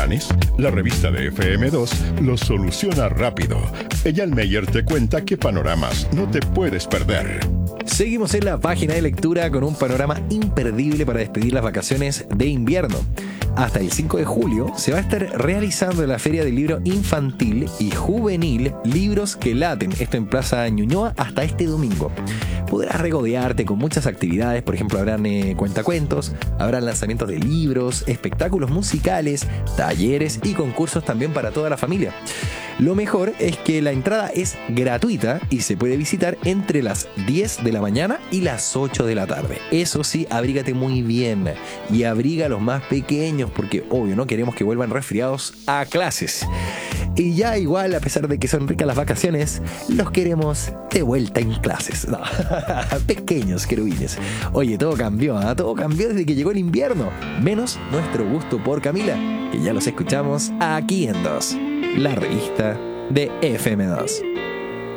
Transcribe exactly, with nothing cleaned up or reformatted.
Canis, la revista de F M dos, lo soluciona rápido. Eyal Meyer te cuenta qué panoramas no te puedes perder. Seguimos en la página de lectura con un panorama imperdible para despedir las vacaciones de invierno. Hasta el cinco de julio se va a estar realizando la Feria del Libro Infantil y Juvenil Libros que Laten, esto en Plaza Ñuñoa, hasta este domingo. Podrás regodearte con muchas actividades, por ejemplo habrán eh, cuentacuentos, habrán lanzamientos de libros, espectáculos musicales, talleres y concursos también para toda la familia. Lo mejor es que la entrada es gratuita y se puede visitar entre las diez de la mañana y las ocho de la tarde. Eso sí, abrígate muy bien y abriga a los más pequeños porque obvio no queremos que vuelvan resfriados a clases. Y ya igual, a pesar de que son ricas las vacaciones, los queremos de vuelta en clases. No. Pequeños querubines. Oye, todo cambió, ¿eh? Todo cambió desde que llegó el invierno. Menos nuestro gusto por Camila, que ya los escuchamos aquí en Dos, la revista de F M dos.